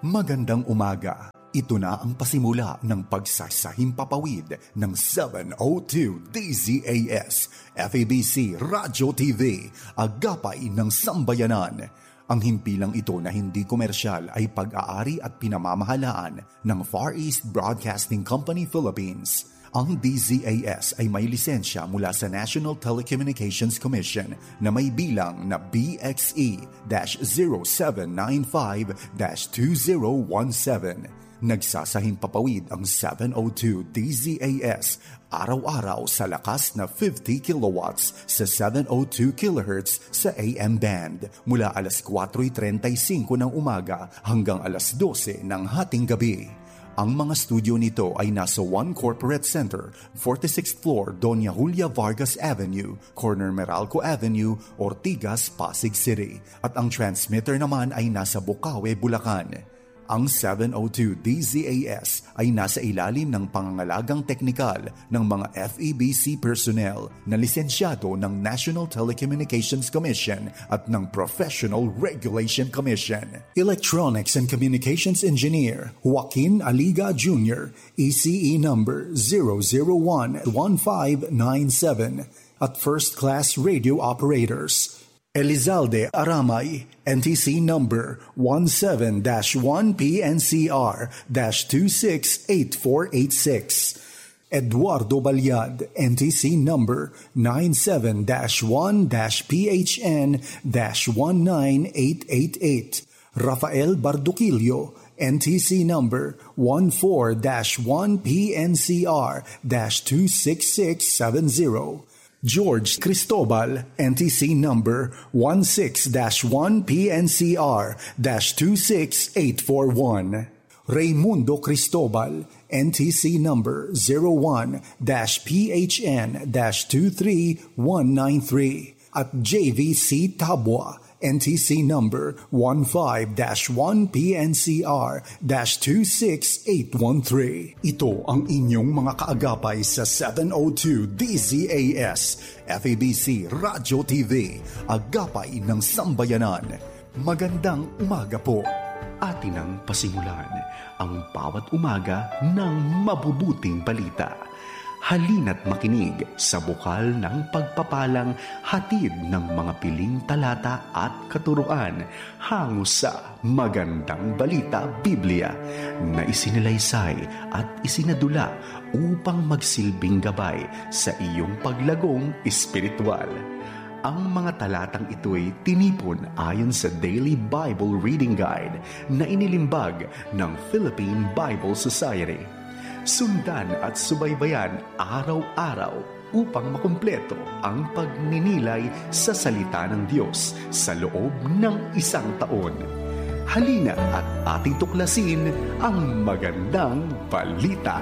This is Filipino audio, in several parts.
Magandang umaga. Ito na ang pasimula ng pagsasahimpapawid ng 702 DZAS, FEBC Radio TV, Agapay ng Sambayanan. Ang himpilang ito na hindi komersyal ay pag-aari at pinamamahalaan ng Far East Broadcasting Company Philippines. Ang DZAS ay may lisensya mula sa National Telecommunications Commission na may bilang na BXE-0795-2017. Nagsasahimpapawid ang 702 DZAS araw-araw sa lakas na 50 kilowatts sa 702 kHz sa AM band mula alas 4:35 ng umaga hanggang alas 12 ng hating gabi. Ang mga studio nito ay nasa One Corporate Center, 46th floor, Doña Julia Vargas Avenue, corner Meralco Avenue, Ortigas, Pasig City. At ang transmitter naman ay nasa Bukawe, Bulacan. Ang 702 DZAS ay nasa ilalim ng pangangalagang teknikal ng mga FEBC personnel na lisensyado ng National Telecommunications Commission at ng Professional Regulation Commission. Electronics and Communications Engineer Joaquin Aliga Jr., ECE number 001-1597 at First Class Radio Operators. Elizalde Aramay, NTC number 17-1PNCR-268486. Eduardo Balyad, NTC number 97-1-PHN-19888. Rafael Barduquillo, NTC number 14-1PNCR-26670. George Cristobal, NTC number 16-1PNCR-26841. Raimundo Cristobal, NTC number 01-PHN-23193. At JVC Tabwa, NTC number 15-1PNCR-26813. Ito ang inyong mga kaagapay sa 702 DZAS, FEBC Radio TV, Agapay ng Sambayanan. Magandang umaga po. Atin ang pasimulan ang bawat umaga ng mabubuting balita. Halina't makinig sa bukal ng pagpapalang hatid ng mga piling talata at katuruan hango sa Magandang Balita Biblia na isinalaysay at isinadula upang magsilbing gabay sa iyong paglagong espiritual. Ang mga talatang ito'y tinipon ayon sa Daily Bible Reading Guide na inilimbag ng Philippine Bible Society. Sundan at subaybayan araw-araw upang makumpleto ang pagninilay sa salita ng Diyos sa loob ng isang taon. Halina at ating tuklasin ang magandang balita.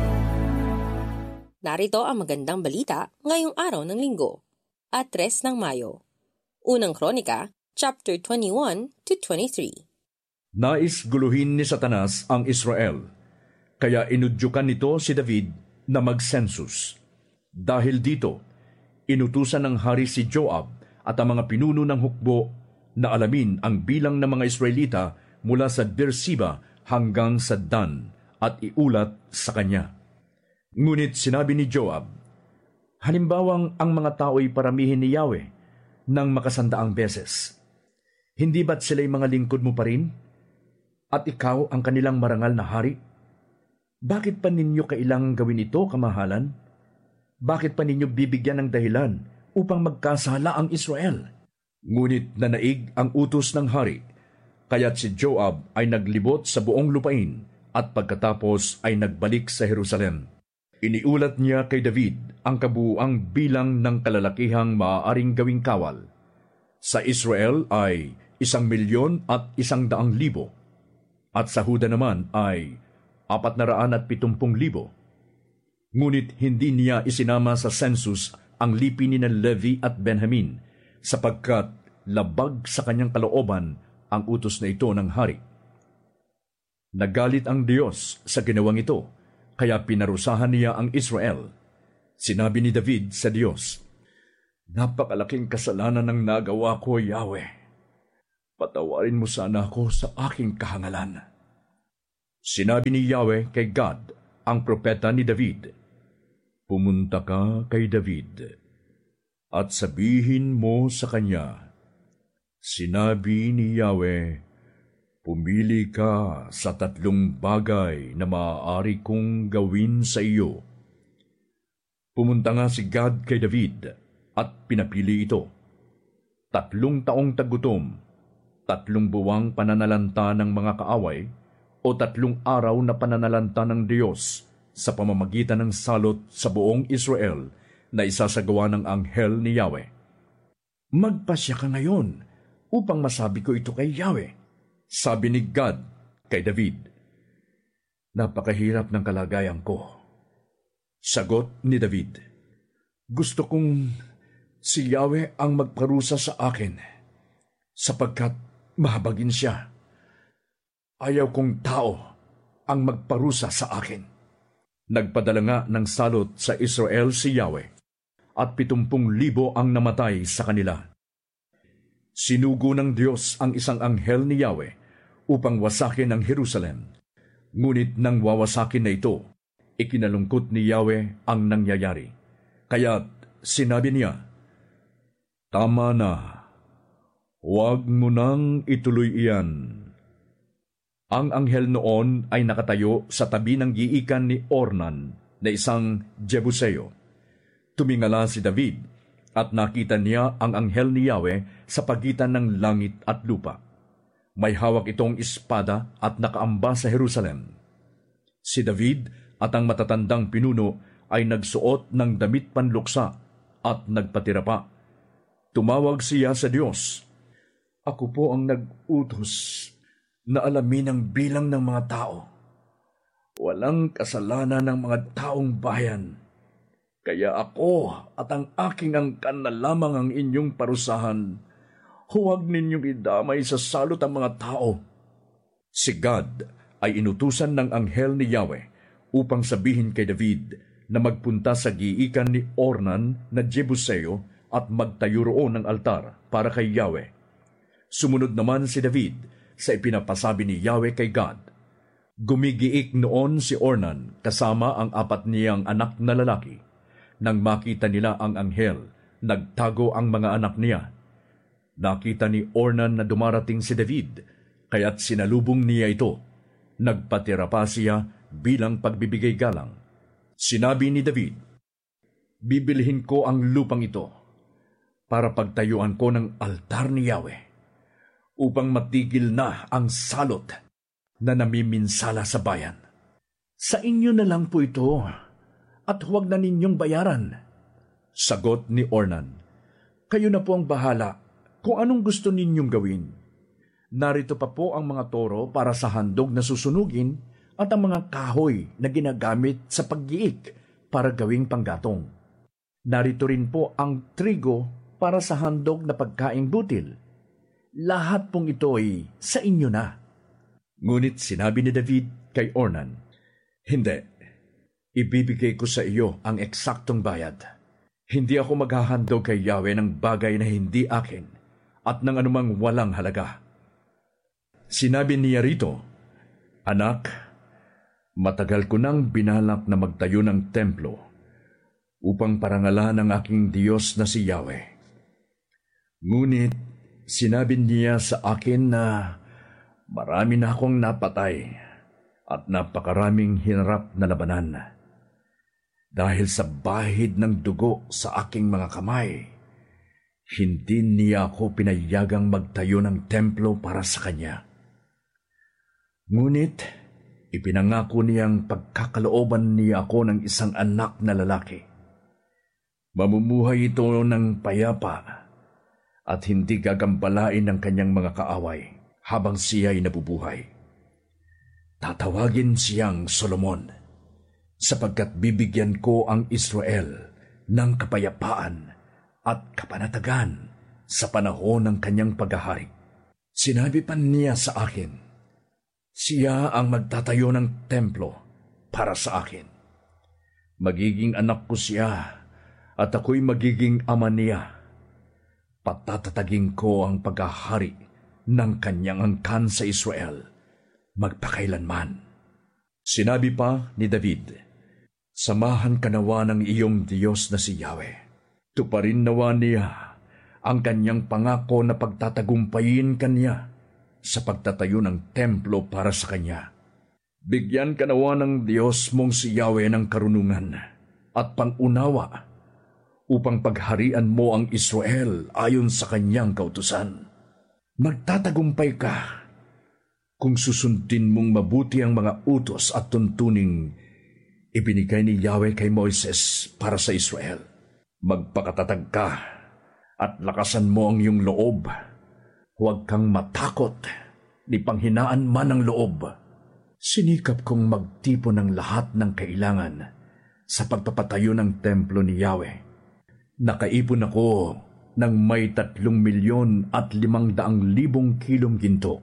Narito ang magandang balita ngayong araw ng linggo, at 3 ng Mayo. Unang Kronika, chapter 21-23. Nais guluhin ni Satanas ang Israel, kaya inudyukan nito si David na mag-census. Dahil dito, inutusan ng hari si Joab at ang mga pinuno ng hukbo na alamin ang bilang ng mga Israelita mula sa Beersheba hanggang sa Dan at iulat sa kanya. Ngunit sinabi ni Joab, halimbawang ang mga tao'y paramihin ni Yahweh ng makasandaang beses, hindi ba't sila'y mga lingkod mo pa rin? At ikaw ang kanilang marangal na hari? Bakit pa ninyo kailangang gawin ito, kamahalan? Bakit pa ninyo bibigyan ng dahilan upang magkasala ang Israel? Ngunit nanaig ang utos ng hari, kaya't si Joab ay naglibot sa buong lupain at pagkatapos ay nagbalik sa Jerusalem. Iniulat niya kay David ang kabuuang bilang ng kalalakihang maaaring gawing kawal. Sa Israel ay 1,100,000 at sa Huda naman ay 470,000. Ngunit hindi niya isinama sa census ang lipi ni Levi at Benjamin sapagkat labag sa kanyang kalooban ang utos na ito ng hari. Nagalit ang Diyos sa ginawang ito, kaya pinarusahan niya ang Israel. Sinabi ni David sa Diyos, napakalaking kasalanan ang nagawa ko, Yahweh. Patawarin mo sana ako sa aking kahangalan. Sinabi ni Yahweh kay Gad, ang propeta ni David, "Pumunta ka kay David at sabihin mo sa kanya, sinabi ni Yahweh, pumili ka sa 3 bagay na maaari kong gawin sa iyo." Pumunta nga si Gad kay David at pinapili ito. 3 taong tagutom, 3 buwang pananalanta ng mga kaaway, o 3 araw na pananalanta ng Diyos sa pamamagitan ng salot sa buong Israel na isasagawa ng anghel ni Yahweh. "Magpasya ka ngayon upang masabi ko ito kay Yahweh," sabi ni Gad kay David. "Napakahirap ng kalagayan ko." Sagot ni David, "Gusto kong si Yahweh ang magparusa sa akin, sapagkat mahabagin siya. Ayaw kong tao ang magparusa sa akin." Nagpadala nga ng salot sa Israel si Yahweh, at 70,000 ang namatay sa kanila. Sinugo ng Diyos ang isang anghel ni Yahweh upang wasakin ang Jerusalem. Ngunit nang wawasakin na ito, ikinalungkot ni Yahweh ang nangyayari. Kaya't sinabi niya, "Tama na, huwag mo nang ituloy iyan." Ang anghel noon ay nakatayo sa tabi ng giikan ni Ornan na isang Jebuseo. Tumingala si David at nakita niya ang anghel ni Yahweh sa pagitan ng langit at lupa. May hawak itong espada at nakaamba sa Jerusalem. Si David at ang matatandang pinuno ay nagsuot ng damit panluksa at nagpatira pa. Tumawag siya sa Diyos, "Ako po ang nag-utos na alamin ang bilang ng mga tao. Walang kasalanan ng mga taong bayan. Kaya ako at ang aking angkan na lamang ang inyong parusahan. Huwag ninyong idamay sa salot ang mga tao." Si Gad ay inutusan ng anghel ni Yahweh upang sabihin kay David na magpunta sa giikan ni Ornan na Jebuseo at magtayo roon ng altar para kay Yahweh. Sumunod naman si David sa ipinapasabi ni Yahweh kay Gad. Gumigiik noon si Ornan kasama ang 4 niyang anak na lalaki. Nang makita nila ang anghel, nagtago ang mga anak niya. Nakita ni Ornan na dumarating si David, kaya't sinalubong niya ito. Nagpatira pa siya bilang pagbibigay galang. Sinabi ni David, "Bibilhin ko ang lupang ito para pagtayuan ko ng altar ni Yahweh, upang matigil na ang salot na namiminsala sa bayan. Sa inyo na lang po ito, at huwag na ninyong bayaran." Sagot ni Ornan, "Kayo na po ang bahala kung anong gusto ninyong gawin. Narito pa po ang mga toro para sa handog na susunugin at ang mga kahoy na ginagamit sa paggiik para gawing panggatong. Narito rin po ang trigo para sa handog na pagkaing butil. Lahat pong ito ay sa inyo na." Ngunit sinabi ni David kay Ornan, "Hindi, ibibigay ko sa iyo ang eksaktong bayad. Hindi ako maghahandog kay Yahweh ng bagay na hindi akin at ng anumang walang halaga." Sinabi niya rito, "Anak, matagal ko nang binalak na magtayo ng templo upang parangalan ang aking Diyos na si Yahweh. Ngunit sinabi niya sa akin na marami na akong napatay at napakaraming hinarap na labanan. Dahil sa bahid ng dugo sa aking mga kamay, hindi niya ako pinayagang magtayo ng templo para sa kanya. Ngunit ipinangako niyang pagkakalooban niya ako ng isang anak na lalaki. Mamumuhay ito ng payapa at hindi gagambalain ng kanyang mga kaaway habang siya'y nabubuhay. Tatawagin siyang Solomon, sapagkat bibigyan ko ang Israel ng kapayapaan at kapanatagan sa panahon ng kanyang paghahari." Sinabi pa niya sa akin, "Siya ang magtatayo ng templo para sa akin. Magiging anak ko siya at ako'y magiging ama niya. Patatatagin ko ang paghahari ng kanyang angkan sa Israel magpakailanman." Sinabi pa ni David, "Samahan ka nawa ng iyong Diyos na si Yahweh. Tuparin nawa niya ang kanyang pangako na pagtatagumpayin kanya sa pagtatayo ng templo para sa kanya. Bigyan ka nawa ng Diyos mong si Yahweh ng karunungan at pangunawa upang pagharian mo ang Israel ayon sa kanyang kautusan. Magtatagumpay ka kung susundin mong mabuti ang mga utos at tuntuning ibinigay ni Yahweh kay Moises para sa Israel. Magpakatatag ka at lakasan mo ang iyong loob. Huwag kang matakot ni panghinaan man ang loob. Sinikap kong magtipon ng lahat ng kailangan sa pagpapatayo ng templo ni Yahweh. Nakaipon ako ng may 3,500,000 kilong ginto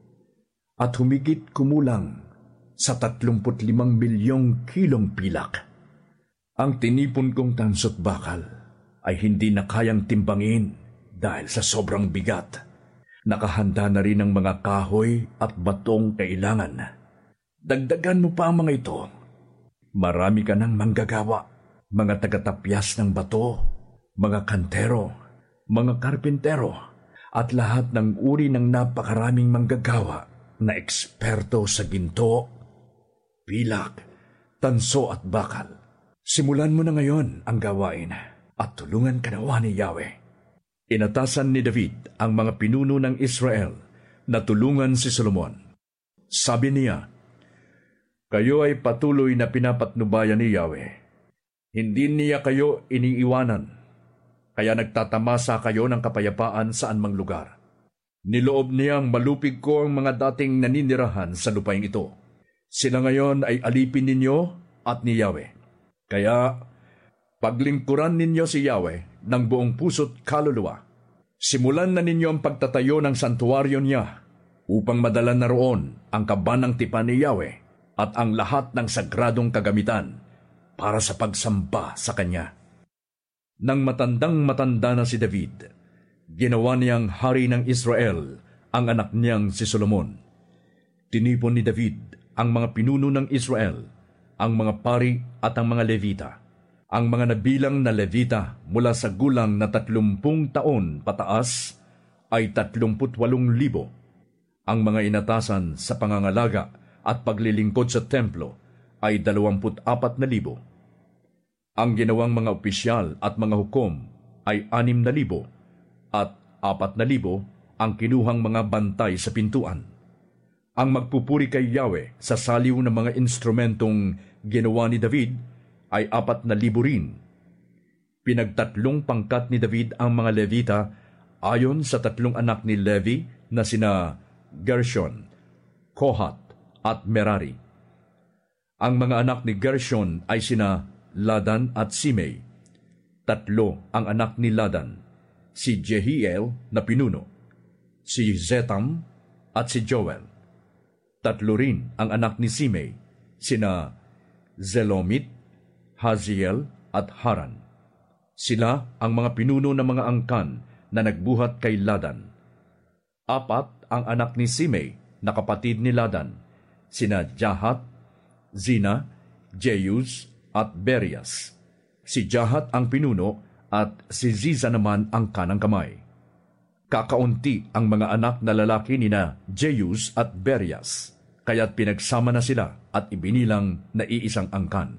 at humigit kumulang sa 35 milyong kilong pilak. Ang tinipon kong tansot bakal ay hindi na kayang timbangin dahil sa sobrang bigat. Nakahanda na rin ang mga kahoy at batong kailangan. Dagdagan mo pa ang mga ito. Marami ka ng manggagawa, mga tagatapyas ng bato, mga kantero, mga karpintero, at lahat ng uri ng napakaraming manggagawa na eksperto sa ginto, pilak, tanso at bakal. Simulan mo na ngayon ang gawain at tulungan ka nawa ni Yahweh." Inatasan ni David ang mga pinuno ng Israel na tulungan si Solomon. Sabi niya, "Kayo ay patuloy na pinapatnubayan ni Yahweh. Hindi niya kayo iniiwanan, kaya nagtatamasa kayo ng kapayapaan saan mang lugar. Niloob niyang malupig ko ang mga dating naninirahan sa lupain ito. Sila ngayon ay alipin ninyo at ni Yahweh. Kaya paglingkuran ninyo si Yahweh ng buong puso't kaluluwa. Simulan na ninyo ang pagtatayo ng santuaryo niya upang madala na roon ang kabanang tipan ni Yahweh at ang lahat ng sagradong kagamitan para sa pagsamba sa kanya." Nang matandang-matanda na si David, ginawa niyang hari ng Israel ang anak niyang si Solomon. Tinipon ni David ang mga pinuno ng Israel, ang mga pari at ang mga Levita. Ang mga nabilang na Levita mula sa gulang na 30 taon pataas ay 38,000. Ang mga inatasan sa pangangalaga at paglilingkod sa templo ay 24,000. Ang ginawang mga opisyal at mga hukom ay 6,000 at 4,000 ang kinuhang mga bantay sa pintuan. Ang magpupuri kay Yahweh sa saliw ng mga instrumentong ginawa ni David ay 4,000 rin. Pinagtatlong pangkat ni David ang mga Levita ayon sa 3 anak ni Levi na sina Gershon, Kohat at Merari. Ang mga anak ni Gershon ay sina Ladan at Simei. 3 ang anak ni Ladan, si Jehiel na pinuno, si Zetam at si Joel. 3 rin ang anak ni Simei, sina Zelomit, Haziel at Haran. Sila ang mga pinuno ng mga angkan na nagbuhat kay Ladan. 4 ang anak ni Simei na kapatid ni Ladan, sina Jahat, Zina, Jeus at Berias. Si Jahat ang pinuno at si Ziza naman ang kanang kamay. Kakaunti ang mga anak na lalaki ni na Jeus at Berias, kaya't pinagsama na sila at ibinilang na iisang angkan.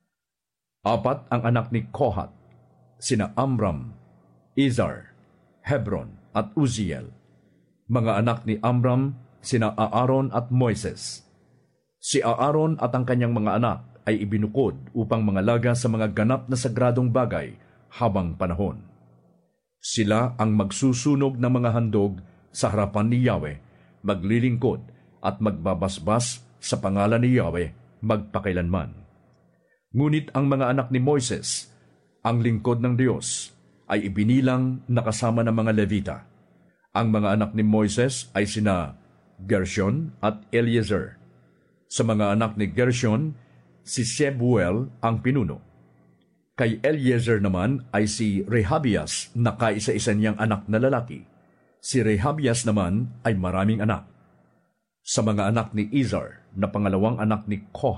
4 ang anak ni Kohat, sina Amram, Izar, Hebron at Uziel. Mga anak ni Amram, sina Aaron at Moises. Si Aaron at ang kanyang mga anak ay ibinukod upang mangalaga sa mga ganap na sagradong bagay habang panahon. Sila ang magsusunog ng mga handog sa harapan ni Yahweh, maglilingkod at magbabasbas sa pangalan ni Yahweh magpakailanman. Ngunit ang mga anak ni Moises, ang lingkod ng Diyos, ay ibinilang nakasama ng mga Levita. Ang mga anak ni Moises ay sina Gershon at Eliezer. Sa mga anak ni Gershon, si Shebuel ang pinuno. Kay Eliezer naman ay si Rehabias na kaisa-isa niyang anak na lalaki. Si Rehabias naman ay maraming anak. Sa mga anak ni Izar, na pangalawang anak ni Kohath